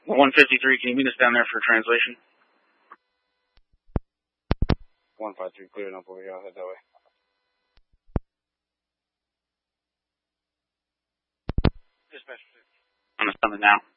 153, can you meet us down there for translation? 153, clear enough over here. I'll head that way. Dispatch. I'm on the now.